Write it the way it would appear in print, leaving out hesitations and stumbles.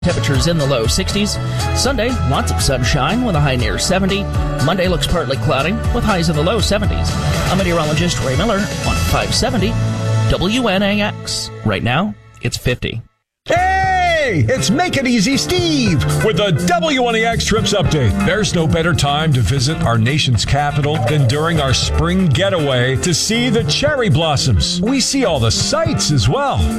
Temperatures in the low 60s. Sunday, lots of sunshine with a high near 70. Monday looks partly cloudy with highs in the low 70s. I'm meteorologist Ray Miller on 570 WNAX. Right now, it's 50. Hey, it's Make It Easy Steve with the WNAX Trips Update. There's no better time to visit our nation's capital than during our spring getaway to see the cherry blossoms. We see all the sights as well.